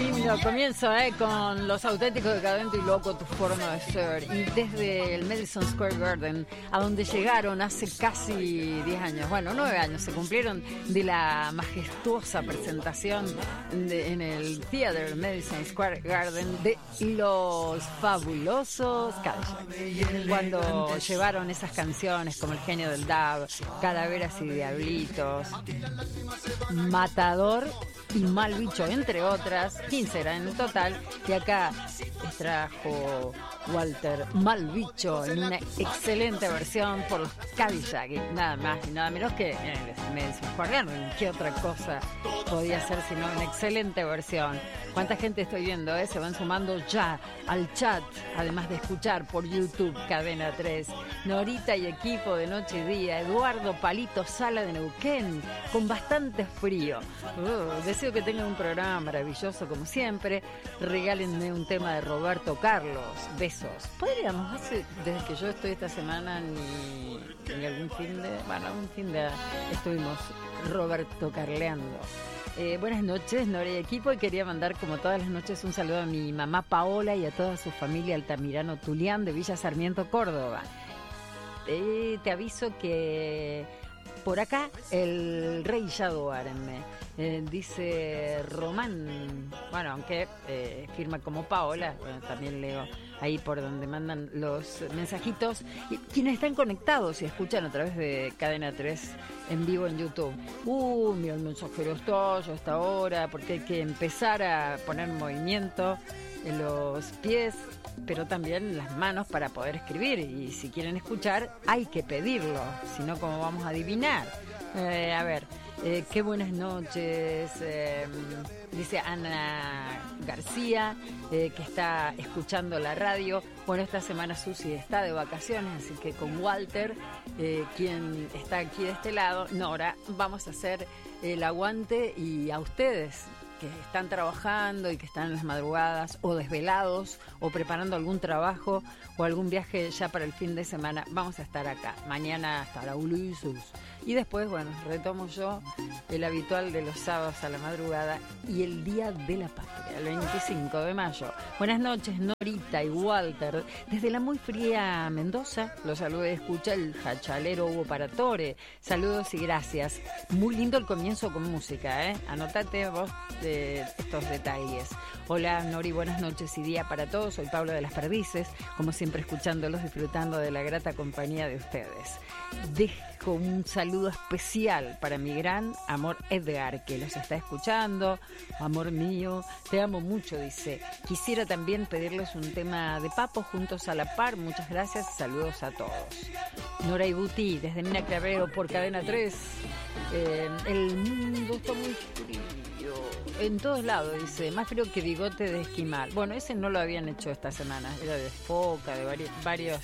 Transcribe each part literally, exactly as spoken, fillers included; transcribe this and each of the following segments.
Lindo comienzo, ¿eh? Con Los Auténticos, Decadente y Loco, Tu Forma de Ser. Y desde el Madison Square Garden, a donde llegaron hace casi diez años, bueno, nueve años, se cumplieron de la majestuosa presentación de, en el Theater Madison Square Garden de Los Fabulosos Cadillacs. Cuando llevaron esas canciones como El Genio del Dab, Calaveras y Diablitos, Matador y Mal Bicho, entre otras, quince eran en total, y acá extrajo Walter Mal Bicho en una excelente versión por los Cadillacs, nada más y nada menos que en el Madison Square Garden. ¿Qué otra cosa podía ser sino una excelente versión? ¿Cuánta gente estoy viendo? Eh? Se van sumando ya al chat, además de escuchar por YouTube Cadena tres. Norita y equipo de Noche y Día, Eduardo Palito Sala de Neuquén, con bastante frío. Uh, deseo que tengan un programa maravilloso como siempre. Regálenme un tema de Roberto Carlos. Besos. Podríamos, hace, desde que yo estoy esta semana, ni, ni algún fin de, bueno, algún fin de estuvimos Roberto Carleando. Eh, buenas noches, Nora y equipo, y quería mandar como todas las noches un saludo a mi mamá Paola y a toda su familia Altamirano Tulián de Villa Sarmiento, Córdoba. Eh, te aviso que por acá el rey ya duerme, eh, dice Román, bueno, aunque eh, firma como Paola, bueno, también leo ahí por donde mandan los mensajitos, y quienes están conectados y escuchan a través de Cadena tres en vivo en YouTube. Uh, mira, el mensajero está ya hasta ahora, porque hay que empezar a poner movimiento en los pies, pero también las manos para poder escribir, y si quieren escuchar hay que pedirlo, si no, ¿cómo vamos a adivinar? Eh, a ver, eh, qué buenas noches, eh, dice Ana García, eh, que está escuchando la radio. Bueno, esta semana Susi está de vacaciones, así que con Walter, eh, quien está aquí de este lado, Nora, vamos a hacer el aguante, y a ustedes que están trabajando y que están en las madrugadas o desvelados o preparando algún trabajo o algún viaje ya para el fin de semana, vamos a estar acá. Mañana estará Ulises. Y después, bueno, retomo yo el habitual de los sábados a la madrugada y el Día de la Patria, el veinticinco de mayo. Buenas noches, Norita y Walter. Desde la muy fría Mendoza, los saluda y escucha el jachalero Hugo Paratore. Saludos y gracias. Muy lindo el comienzo con música, ¿eh? Anotate vos de estos detalles. Hola, Nori, buenas noches y día para todos. Soy Pablo de las Perdices, como siempre escuchándolos, disfrutando de la grata compañía de ustedes. Dejo un saludo especial para mi gran amor Edgar, que los está escuchando. Amor mío, te amo mucho, dice. Quisiera también pedirles un tema de Papo, Juntos a la Par. Muchas gracias y saludos a todos. Nora y Buti, desde Mina Clavero por Cadena tres. Eh, el mundo está muy frío. En todos lados, dice, más frío que bigote de esquimal. Bueno, ese no lo habían hecho esta semana, era de foca, de varios, varios.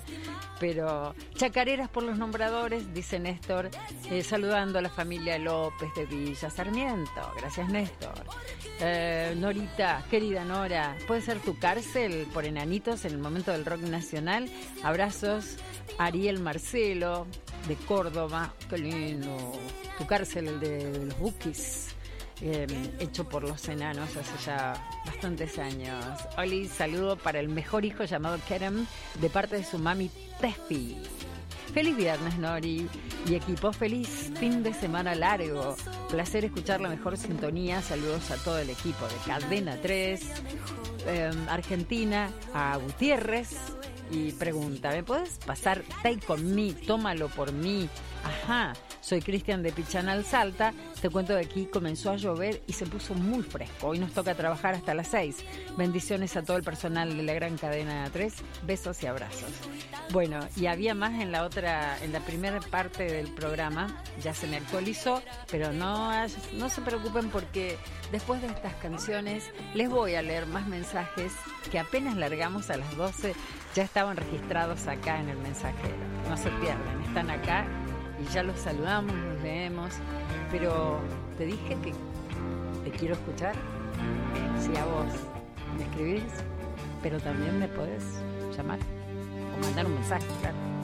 Pero chacareras por los nombradores, dice Néstor, eh, saludando a la familia López de Villa Sarmiento. Gracias, Néstor. Eh, Norita, querida Nora, ¿puede ser tu cárcel por enanitos en el momento del rock nacional? Abrazos, Ariel Marcelo, de Córdoba. Qué lindo. Tu cárcel, el de, de los Bukis. Eh, hecho por los enanos hace ya bastantes años. Oli, saludo para el mejor hijo llamado Kerem de parte de su mami Tefi. Feliz viernes, Nori y equipo, feliz fin de semana largo. Placer escuchar la mejor sintonía. Saludos a todo el equipo de Cadena tres, eh, Argentina, a Gutiérrez. Y pregunta, ¿me puedes pasar Take On Me? Tómalo por mí. Ajá. Soy Cristian de Pichanal, Salta. Te cuento que aquí comenzó a llover y se puso muy fresco. Hoy nos toca trabajar hasta las seis. Bendiciones a todo el personal de la gran Cadena tres. Besos y abrazos. Bueno, y había más en la otra, en la primera parte del programa. Ya se me actualizó, pero no, no se preocupen porque después de estas canciones les voy a leer más mensajes que apenas largamos a las doce. Ya estaban registrados acá en el mensajero. No se pierdan, están acá. Y ya los saludamos, los leemos, pero te dije que te quiero escuchar. Si a vos me escribís, pero también me podés llamar o mandar un mensaje, claro.